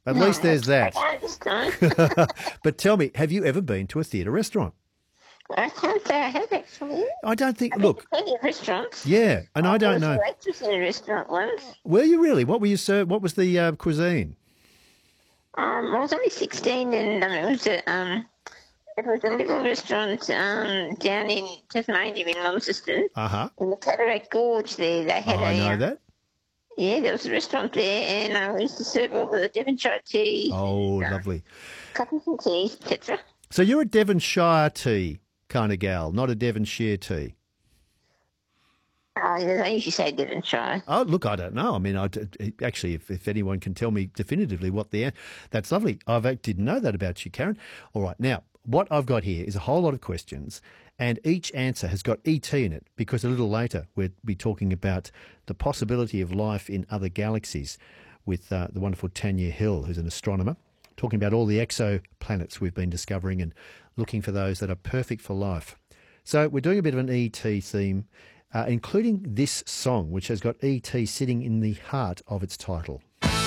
At No, least there's that. I can't this time. But tell me, have you ever been to a theatre restaurant? I can't say I have actually. I don't think. I've been to Look, plenty of restaurants. yeah, and I I don't was a know. waitress in a restaurant once. Were you really? What were you served? What was the cuisine? I was only 16 and it was a little restaurant down in Tasmania in Launceston, Uh huh. in the Cataract Gorge there. They had I know that. yeah, there was a restaurant there, and I used to serve all the Devonshire tea, Oh, lovely. coffees and teas, etc. So you're a Devonshire tea kind of gal, not a Devonshire tea. Oh, yeah, they usually say Devonshire. Oh, look, I don't know. I mean, actually, if anyone can tell me definitively that's lovely. Didn't know that about you, Karen. All right, now, what I've got here is a whole lot of questions, and each answer has got ET in it, because a little later we'll be talking about the possibility of life in other galaxies with the wonderful Tanya Hill, who's an astronomer, talking about all the exoplanets we've been discovering and looking for those that are perfect for life. So we're doing a bit of an ET theme, including this song, which has got ET sitting in the heart of its title.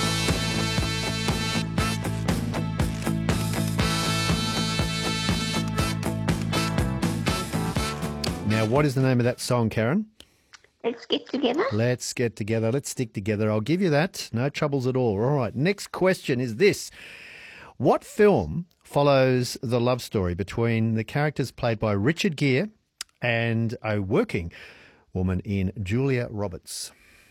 Now, what is the name of that song, Karen? Let's get together. Let's get together. Let's stick together. I'll give you that. No troubles at all. All right. Next question is this. What film follows the love story between the characters played by Richard Gere and a working woman in Julia Roberts?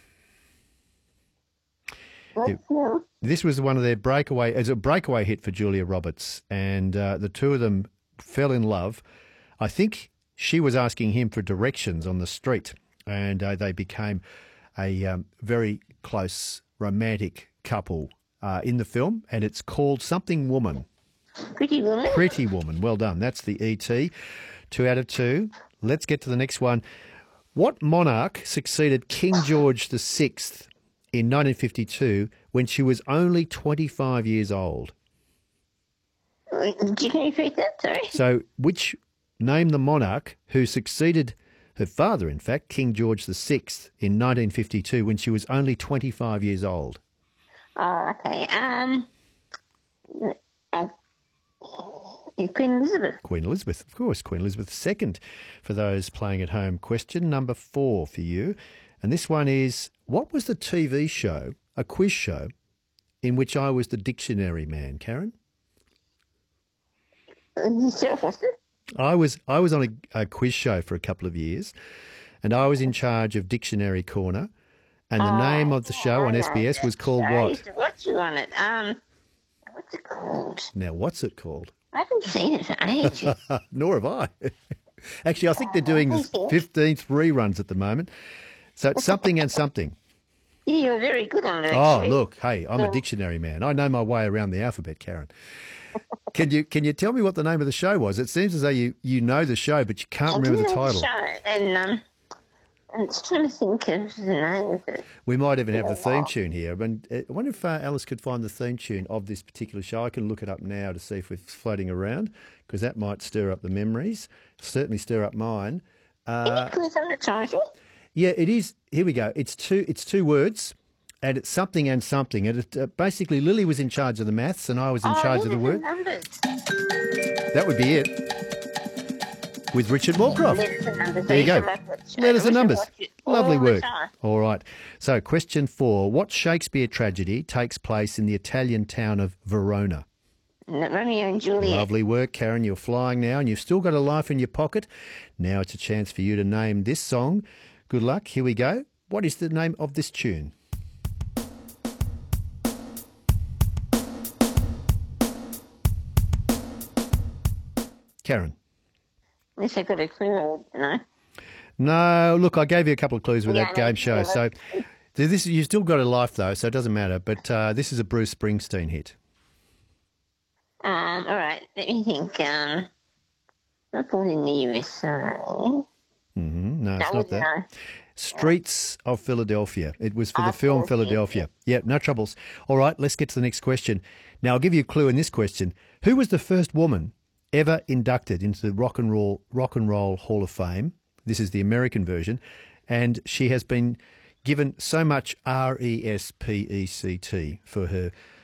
This was one of their it's a breakaway hit for Julia Roberts, and the two of them fell in love. I think she was asking him for directions on the street, and they became a very close romantic couple in the film, and it's called Something Woman. Pretty Woman. Pretty Woman. Well done. That's the ET. 2 out of 2. Let's get to the next one. What monarch succeeded King George VI in 1952 when she was only 25 years old? Can you repeat that? Sorry. So, name the monarch who succeeded her father, in fact, King George VI, in 1952 when she was only 25 years old. Oh, okay. Queen Elizabeth. Queen Elizabeth, of course. Queen Elizabeth II for those playing at home. Question number 4 for you. And this one is, what was the TV show, a quiz show, in which I was the dictionary man, Karen? Sarah Foster. I was on a quiz show for a couple of years, and I was in charge of Dictionary Corner, and the name of the show on SBS was called I what? used to watch you on it. What's it called? Now, what's it called? I haven't seen it for ages. Nor have I. Actually, I think they're doing the 15th reruns at the moment. So it's Something and Something. Yeah, you're very good on it. Oh, actually. look, hey, I'm a dictionary man. I know my way around the alphabet, Karen. Can you tell me what the name of the show was? It seems as though you know the show, but you can't remember the title. And I'm just trying to think of the name of it. We might even have the theme tune here. I wonder if Alice could find the theme tune of this particular show. I can look it up now to see if it's floating around, because that might stir up the memories. Certainly stir up mine. Any clues on the title? Yeah, it is. Here we go. It's two words, and it's Something and Something. And basically, Lily was in charge of the maths, and I was in charge of the word. Numbers. That would be it. With Richard Moorcroft. Letters and numbers. There you go. Letters and numbers. Lovely All the work. time. All right. So, question 4. What Shakespeare tragedy takes place in the Italian town of Verona? Romeo and Juliet. Lovely work, Karen. You're flying now, and you've still got a life in your pocket. Now it's a chance for you to name this song. Good luck. Here we go. What is the name of this tune? Karen. Unless I got a clue, no. No, look, I gave you a couple of clues with Yeah, that I game know. show. So you've still got a life, though, so it doesn't matter. But this is a Bruce Springsteen hit. All right, let me think. Not born in the USA. No, it's No, not that. no. Streets of Philadelphia. It was for the Of film course, Philadelphia. Yeah, no troubles. All right, let's get to the next question. Now, I'll give you a clue in this question. Who was the first woman ever inducted into the Rock and Roll Hall of Fame? This is the American version. And she has been given so much RESPECT for her